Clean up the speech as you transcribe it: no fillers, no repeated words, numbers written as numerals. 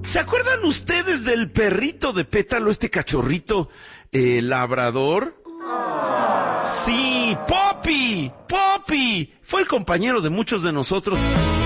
¿Se acuerdan ustedes del perrito de Pétalo, este cachorrito labrador? Sí, Poppy. Fue el compañero de muchos de nosotros.